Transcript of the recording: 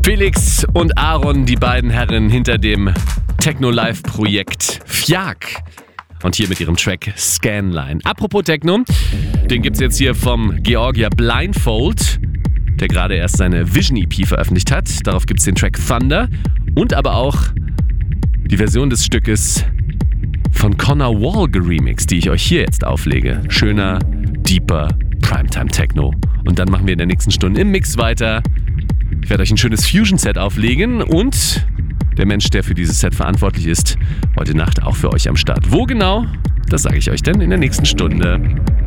Felix und Aaron, die beiden Herren hinter dem Techno-Live-Projekt FJAK. Und hier mit ihrem Track Scanline. Apropos Techno, den gibt's jetzt hier vom Georgia Blindfold, der gerade erst seine Vision EP veröffentlicht hat. Darauf gibt's den Track Thunder und aber auch die Version des Stückes von Connor Wall geremixed, die ich euch hier jetzt auflege. Schöner, deeper Primetime Techno. Und dann machen wir in der nächsten Stunde im Mix weiter. Ich werde euch ein schönes Fusion-Set auflegen und der Mensch, der für dieses Set verantwortlich ist, heute Nacht auch für euch am Start. Wo genau? Das sage ich euch dann in der nächsten Stunde.